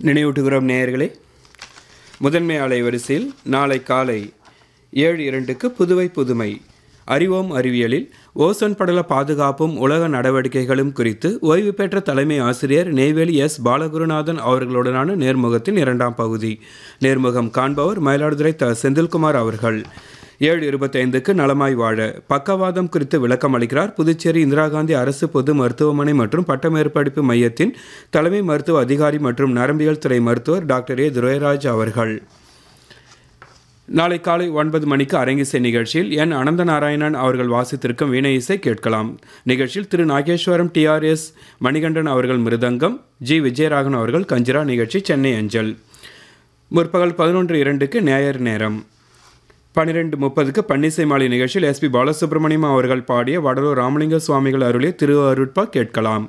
நினைவூட்டுகிறோம் நேயர்களே, முதன்மை அலைவரிசையில் நாளை காலை 7:02க்கு புதுவை புதுமை அறிவோம் அறிவியலில் ஓசோன் படல பாதுகாப்பும் உலக நடவடிக்கைகளும் குறித்து ஓய்வு பெற்ற தலைமை ஆசிரியர் நெய்வேலி எஸ் பாலகுருநாதன் அவர்களுடனான நேர்முகத்தின் 2ஆம் பகுதி. நேர்முகம் காண்பவர் மயிலாடுதுறை செந்தில்குமார் அவர்கள். 7:25க்கு நலமாய் வாழ பக்கவாதம் குறித்து விளக்கம் அளிக்கிறார் புதுச்சேரி இந்திரா காந்தி அரசு பொது மருத்துவமனை மற்றும் பட்டமேற்படிப்பு மையத்தின் தலைமை மருத்துவ அதிகாரி மற்றும் நரம்பியல் துறை மருத்துவர் டாக்டர் ஏ துரைராஜ் அவர்கள். நாளை காலை 9 மணிக்கு அரங்கிசை நிகழ்ச்சியில் என் அனந்த நாராயணன் அவர்கள் வாசித்திருக்கும் வீணை இசை கேட்கலாம். நிகழ்ச்சியில் திரு நாகேஸ்வரம் TRS மணிகண்டன் அவர்கள் மிருதங்கம், ஜி விஜயராகன் அவர்கள் கஞ்சிரா. நிகழ்ச்சி சென்னை அஞ்சல். முற்பகல் 11:02க்கு நேயர் நேரம். 12:30க்கு பன்னிசை மாலை நிகழ்ச்சியில் SP பாலசுப்ரமணியம் அவர்கள் பாடிய வடலூர் ராமலிங்க சுவாமிகள் அருளிய திருஅருட்பா கேட்கலாம்.